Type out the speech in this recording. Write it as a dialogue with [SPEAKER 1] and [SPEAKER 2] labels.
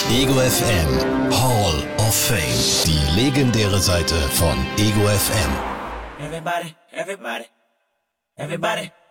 [SPEAKER 1] Ego FM Hall of Fame. Die legendäre Seite von Ego FM.
[SPEAKER 2] Everybody, everybody, everybody.